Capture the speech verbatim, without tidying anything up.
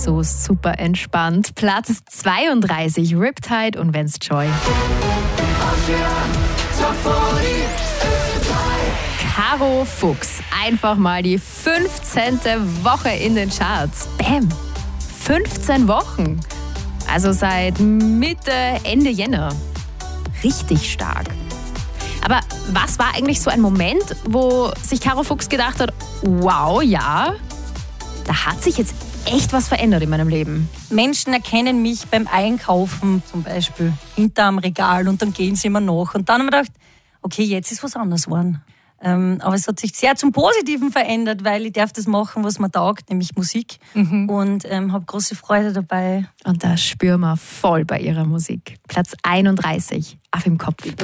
so super entspannt. Platz zweiunddreißig, Riptide und Vance Joy. Caro Fuchs, einfach mal die fünfzehnte Woche in den Charts. Bam! fünfzehn Wochen. Also seit Mitte, Ende Jänner. Richtig stark. Aber was war eigentlich so ein Moment, wo sich Caro Fuchs gedacht hat, wow, ja, da hat sich jetzt echt was verändert in meinem Leben? Menschen erkennen mich beim Einkaufen zum Beispiel hinterm Regal und dann gehen sie immer nach. Und dann haben wir gedacht, okay, jetzt ist was anderes geworden. Ähm, aber es hat sich sehr zum Positiven verändert, weil ich darf das machen, was mir taugt, nämlich Musik. Mhm. Und ähm, habe große Freude dabei. Und das spüren wir voll bei ihrer Musik. Platz einunddreißig, Auf im Kopf.